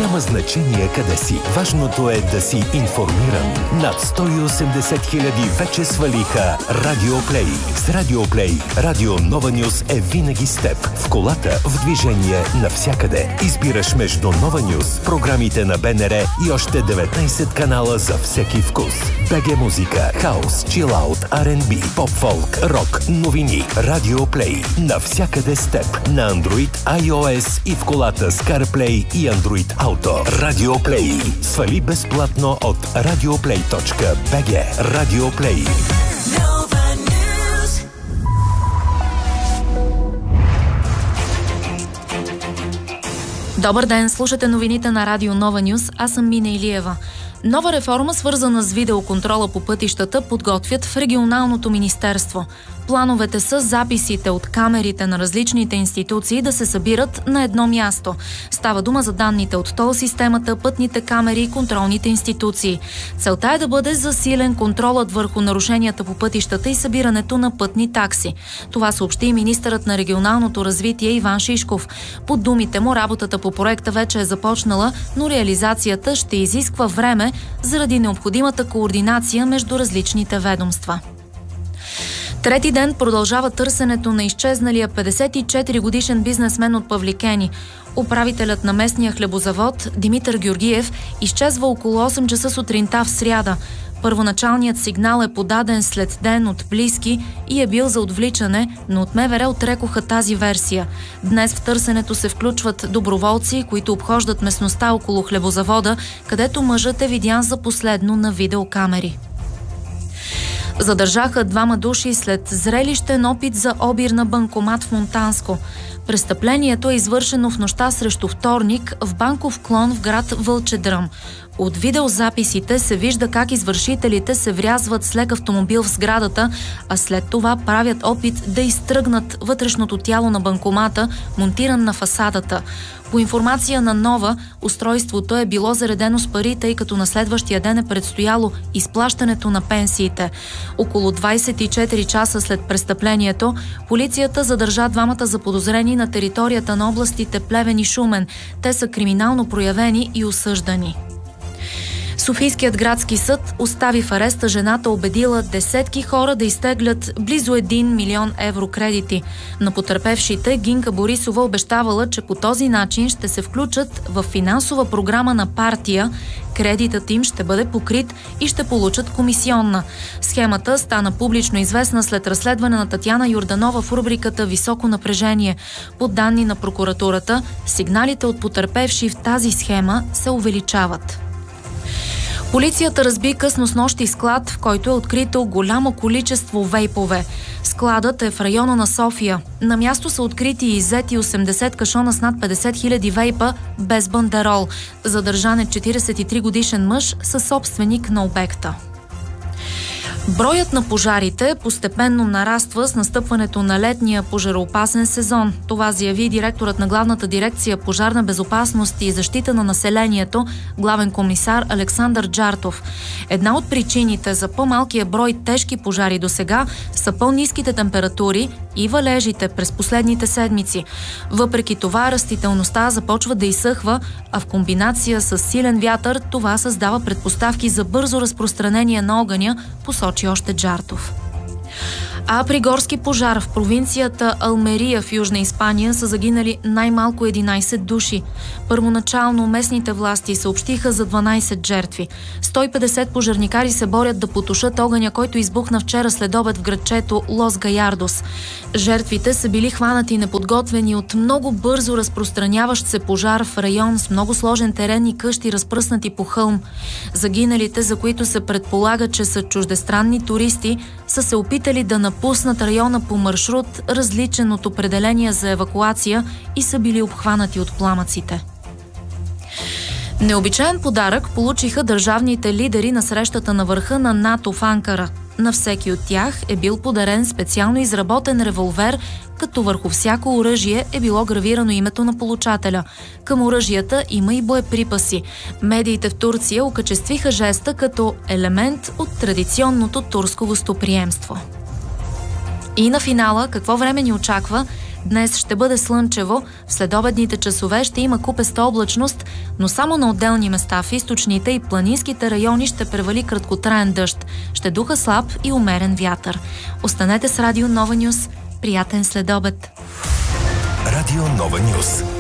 Няма значение къде си. Важното е да си информиран. Над 180 хиляди вече свалиха Радио Плей. С Радио Плей, Радио Нова Нюз е винаги с теб. В колата, в движение, навсякъде. Избираш между Нова Нюз, програмите на БНР и още 19 канала за всеки вкус. БГ музика, хаус, чилаут, R&B, поп-фолк, рок, новини. Радио Плей. Навсякъде с теб. На Android, iOS и в колата с CarPlay и Android Auto. Радио Плей. Свали безплатно от radioplay.bg. Радио Плей. Добър ден, слушате новините на Радио Нова Нюз. Аз съм Мина Илиева. Нова реформа, свързана с видеоконтрола по пътищата, подготвят в регионалното министерство. Плановете са записите от камерите на различните институции да се събират на едно място. Става дума за данните от тол системата, пътните камери и контролните институции. Целта е да бъде засилен контролът върху нарушенията по пътищата и събирането на пътни такси. Това съобщи и министърът на регионалното развитие Иван Шишков. По думите му, работата по проекта вече е започнала, но реализацията ще изисква време заради необходимата координация между различните ведомства. Трети ден продължава търсенето на изчезналия 54-годишен бизнесмен от Павликени. Управителят на местния хлебозавод Димитър Георгиев изчезва около 8 часа сутринта в сряда. Първоначалният сигнал е подаден след ден от близки и е бил за отвличане, но от МВР отрекоха тази версия. Днес в търсенето се включват доброволци, които обхождат местността около хлебозавода, където мъжът е видян за последно на видеокамери. Задържаха 2 души след зрелищен опит за обир на банкомат в Монтанско. Престъплението е извършено в нощта срещу вторник в банков клон в град Вълчедръм. От видеозаписите се вижда как извършителите се врязват с лек автомобил в сградата, а след това правят опит да изтръгнат вътрешното тяло на банкомата, монтиран на фасадата. По информация на Нова, устройството е било заредено с пари, тъй като на следващия ден е предстояло изплащането на пенсиите. Около 24 часа след престъплението, полицията задържа 2 заподозрени на територията на областите Плевен и Шумен. Те са криминално проявени и осъждани. Софийският градски съд остави в ареста жената, убедила десетки хора да изтеглят близо 1 милион евро кредити. На потърпевшите Гинка Борисова обещавала, че по този начин ще се включат в финансова програма на партия. Кредитът им ще бъде покрит и ще получат комисионна. Схемата стана публично известна след разследване на Татяна Йорданова в рубриката «Високо напрежение». По данни на прокуратурата, сигналите от потърпевши в тази схема се увеличават. Полицията разби късно снощи склад, в който е открито голямо количество вейпове. Складът е в района на София. На място са открити и иззети 80 кашона с над 50 хиляди вейпа без бандерол. Задържан е 43-годишен мъж със собственик на обекта. Броят на пожарите постепенно нараства с настъпването на летния пожароопасен сезон. Това заяви директорът на Главната дирекция пожарна безопасност и защита на населението, главен комисар Александър Джартов. Една от причините за по-малкия брой тежки пожари досега са по-ниските температури и валежите през последните седмици. Въпреки това, растителността започва да изсъхва, а в комбинация с силен вятър това създава предпоставки за бързо разпространение на огъня, посочи още Джартов. А при горски пожар в провинцията Алмерия в Южна Испания са загинали най-малко 11 души. Първоначално местните власти съобщиха за 12 жертви. 150 пожарникари се борят да потушат огъня, който избухна вчера следобед в градчето Лос Гаярдос. Жертвите са били хванати неподготвени от много бързо разпространяващ се пожар в район с много сложен терен и къщи, разпръснати по хълм. Загиналите, за които се предполага, че са чуждестранни туристи, са се опитали да напуснат района по маршрут, различен от определения за евакуация, и са били обхванати от пламъците. Необичаен подарък получиха държавните лидери на срещата на върха на НАТО в Анкара. На всеки от тях е бил подарен специално изработен револвер, като върху всяко оръжие е било гравирано името на получателя. Към оръжията има и боеприпаси. Медиите в Турция окачествиха жеста като елемент от традиционното турско гостоприемство. И на финала, какво време ни очаква? Днес ще бъде слънчево, в следобедните часове ще има купеста облачност, но само на отделни места в източните и планинските райони ще превали краткотраен дъжд. Ще духа слаб и умерен вятър. Останете с Радио Нова Нюс. Приятен следобед! Радио Нова Нюс.